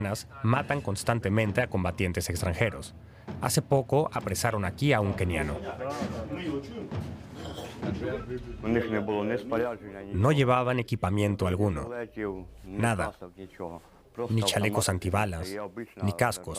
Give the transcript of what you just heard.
matan constantemente a combatientes extranjeros. Hace poco apresaron aquí a un keniano. No llevaban equipamiento alguno, nada, ni chalecos antibalas, ni cascos.